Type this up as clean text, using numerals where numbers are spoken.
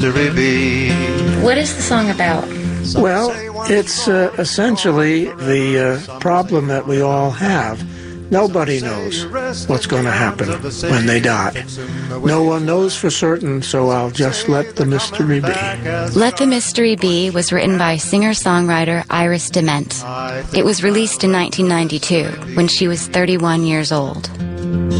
What is the song about? Well, it's essentially the problem that we all have. Nobody knows what's going to happen when they die. No one knows for certain, so I'll just let the mystery be. Let the Mystery Be was written by singer-songwriter Iris DeMent. It was released in 1992 when she was 31 years old.